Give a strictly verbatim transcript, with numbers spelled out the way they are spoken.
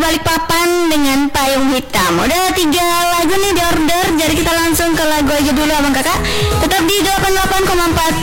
Balikpapan dengan Payung Hitam. Udah tiga lagu nih di order, jadi kita langsung ke lagu aja dulu abang kakak. Tetap di delapan puluh delapan koma empat